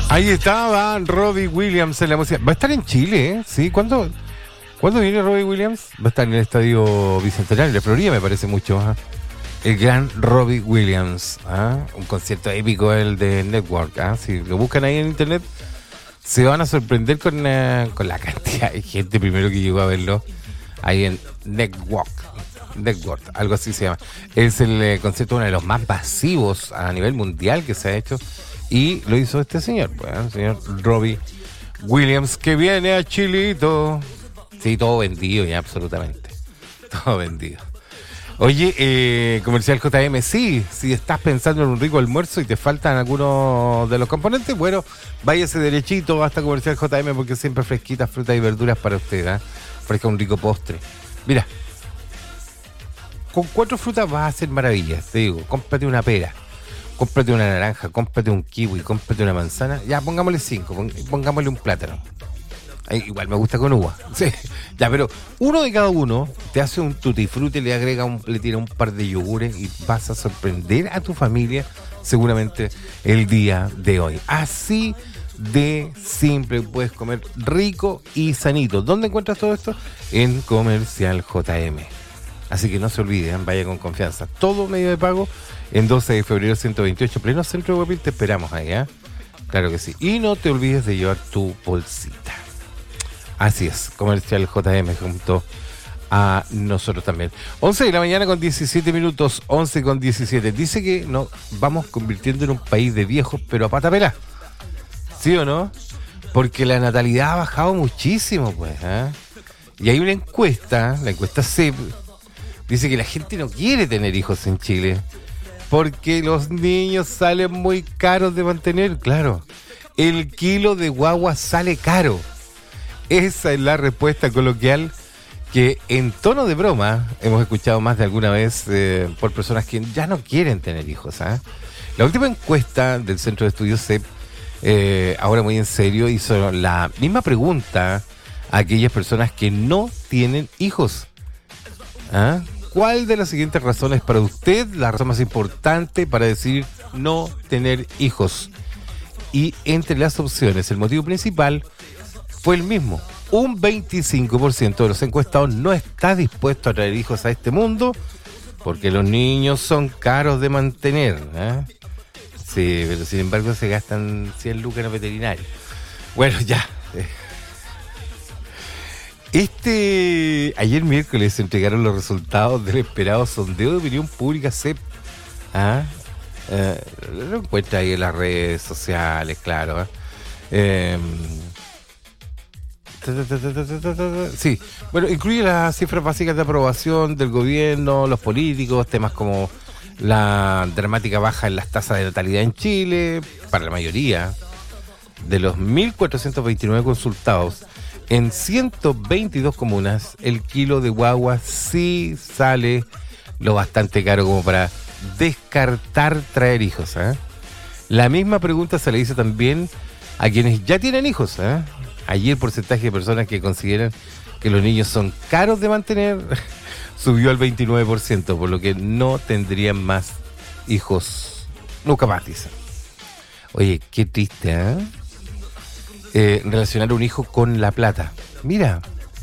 Ahí estaba Robbie Williams en la música. Va a estar en Chile, ¿eh? ¿Sí? ¿Cuándo viene Robbie Williams? Va a estar en el Estadio Bicentenario de Florida, me parece mucho. ¿Ah? El gran Robbie Williams. ¿Ah? Un concierto épico, el de Network. ¿Ah? Si lo buscan ahí en internet, se van a sorprender con la cantidad de gente primero que llegó a verlo. Ahí en Network, algo así se llama. Es el concierto, uno de los más masivos a nivel mundial que se ha hecho. Y lo hizo este señor, pues, el señor Robbie Williams, que viene a Chilito. Sí, todo vendido ya, absolutamente. Todo vendido. Oye, Comercial JM, sí, si estás pensando en un rico almuerzo y te faltan algunos de los componentes, bueno, váyase derechito hasta Comercial JM porque siempre fresquitas frutas y verduras para usted, ¿eh? Fresca un rico postre. Mira, con 4 frutas vas a hacer maravillas, te digo, cómprate una pera. Cómprate una naranja, cómprate un kiwi, cómprate una manzana. Ya, pongámosle 5, pongámosle un plátano. Igual me gusta con uva. Sí. Ya, pero uno de cada uno te hace un tutti frutti, le tira un par de yogures y vas a sorprender a tu familia seguramente el día de hoy. Así de simple, puedes comer rico y sanito. ¿Dónde encuentras todo esto? En Comercial JM. Así que no se olviden, vaya con confianza. Todo medio de pago en 12 de febrero 128, pleno centro de Guapil. Te esperamos ahí, ¿eh? Claro que sí. Y no te olvides de llevar tu bolsita. Así es, Comercial JM junto a nosotros también. 11 de la mañana con 17 minutos, 11 con 17. Dice que nos vamos convirtiendo en un país de viejos, pero a pata pelá. ¿Sí o no? Porque la natalidad ha bajado muchísimo, pues, ¿eh? Y hay una encuesta, la encuesta CEP, dice que la gente no quiere tener hijos en Chile porque los niños salen muy caros de mantener. Claro, el kilo de guagua sale caro. Esa es la respuesta coloquial que en tono de broma hemos escuchado más de alguna vez por personas que ya no quieren tener hijos. ¿Eh? La última encuesta del Centro de Estudios CEP, ahora muy en serio, hizo la misma pregunta a aquellas personas que no tienen hijos. ¿Ah? ¿Cuál de las siguientes razones para usted la razón más importante para decidir no tener hijos? Y entre las opciones, el motivo principal fue el mismo. Un 25% de los encuestados no está dispuesto a traer hijos a este mundo porque los niños son caros de mantener. ¿Eh? Sí, pero sin embargo se gastan 100 lucas en el veterinario. Bueno, ya. Ayer miércoles se entregaron los resultados del esperado sondeo de opinión pública CEP. ¿Ah? Lo encuentra ahí en las redes sociales, claro. Sí, bueno, incluye las cifras básicas de aprobación del gobierno, los políticos, temas como la dramática baja en las tasas de natalidad en Chile, para la mayoría de los 1.429 consultados. En 122 comunas, el kilo de guagua sí sale lo bastante caro como para descartar traer hijos. ¿Eh? La misma pregunta se le hizo también a quienes ya tienen hijos. ¿Eh? Allí el porcentaje de personas que consideran que los niños son caros de mantener subió al 29%, por lo que no tendrían más hijos nunca más, dicen. Oye, qué triste, ¿eh? Relacionar un hijo con la plata. Mira,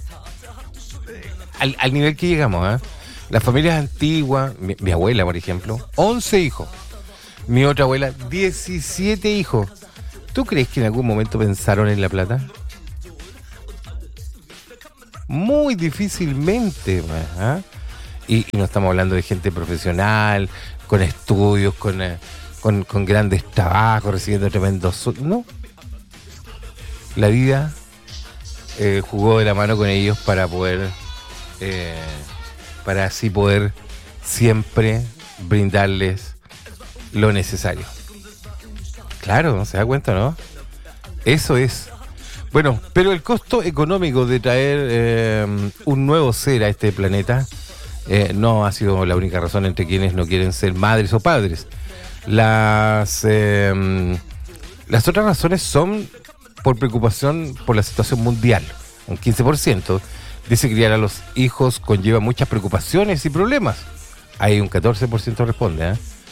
al nivel que llegamos, ¿eh? Las familias antiguas, mi abuela, por ejemplo, 11 hijos. Mi otra abuela, 17 hijos. ¿Tú crees que en algún momento pensaron en la plata? Muy difícilmente, ¿eh? Y no estamos hablando de gente profesional, con estudios, con grandes trabajos, recibiendo tremendos sueldos. No. La vida jugó de la mano con ellos para así poder siempre brindarles lo necesario. Claro, ¿se da cuenta, no? Eso es. Bueno, pero el costo económico de traer un nuevo ser a este planeta no ha sido la única razón entre quienes no quieren ser madres o padres. Las otras razones son por preocupación por la situación mundial. Un 15% dice que criar a los hijos conlleva muchas preocupaciones y problemas. Ahí un 14% responde, ¿eh?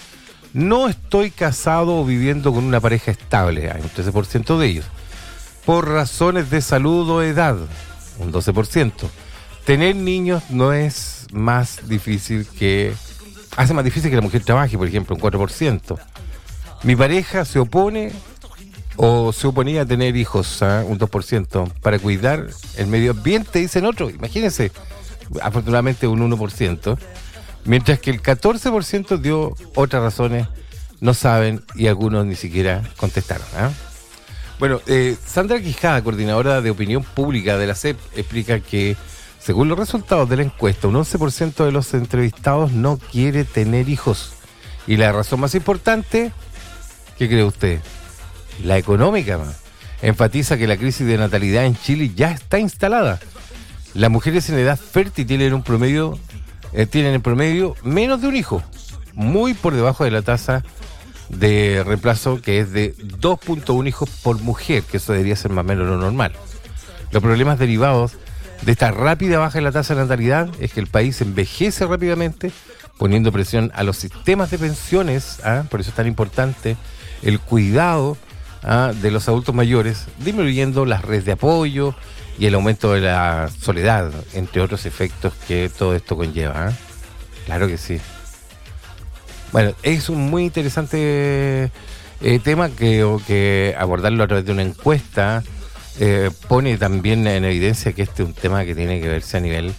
No estoy casado o viviendo con una pareja estable, hay un 13% de ellos. Por razones de salud o edad, un 12%. Tener niños no es más difícil que... Hace más difícil que la mujer trabaje, por ejemplo, un 4%. Mi pareja se opone o se oponía a tener hijos, un 2%, para cuidar el medio ambiente, dicen otros. Imagínense, afortunadamente un 1%. Mientras que el 14% dio otras razones, no saben y algunos ni siquiera contestaron. Bueno, Sandra Quijada, coordinadora de opinión pública de la CEP, explica que según los resultados de la encuesta, un 11% de los entrevistados no quiere tener hijos. Y la razón más importante, ¿qué cree usted? La económica. Enfatiza que la crisis de natalidad en Chile ya está instalada. Las mujeres en edad fértil tienen en promedio menos de un hijo, muy por debajo de la tasa de reemplazo, que es de 2.1 hijos por mujer, que eso debería ser más o menos lo normal. Los problemas derivados de esta rápida baja en la tasa de natalidad es que el país envejece rápidamente, poniendo presión a los sistemas de pensiones, por eso es tan importante el cuidado de los adultos mayores, disminuyendo las redes de apoyo y el aumento de la soledad, entre otros efectos que todo esto conlleva. Claro que sí. Bueno, es un muy interesante tema que abordarlo a través de una encuesta pone también en evidencia que este es un tema que tiene que verse a nivel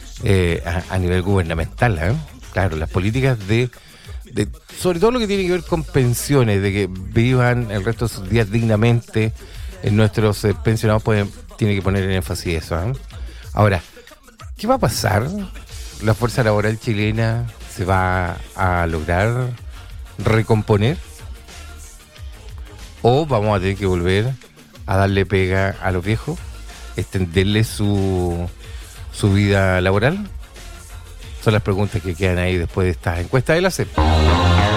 gubernamental. Claro, las políticas de sobre todo lo que tiene que ver con pensiones, de que vivan el resto de sus días dignamente, nuestros pensionados tiene que poner en énfasis eso. Ahora, ¿qué va a pasar? ¿La fuerza laboral chilena se va a lograr recomponer? ¿O vamos a tener que volver a darle pega a los viejos, extenderle su vida laboral? Son las preguntas que quedan ahí después de estas encuestas de la CEP.